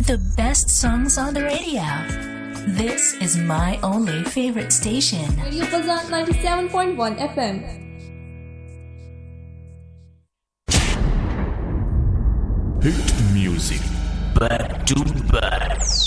The best songs on the radio. This is my only favorite station. Radio Fazan 97.1 FM. Hit music back to back.